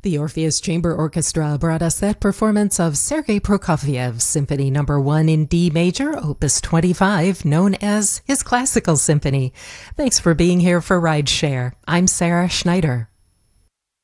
The Orpheus Chamber Orchestra brought us that performance of Sergei Prokofiev's Symphony No. 1 in D major, Opus 25, known as his Classical Symphony. Thanks for being here for Rideshare. I'm Sarah Schneider.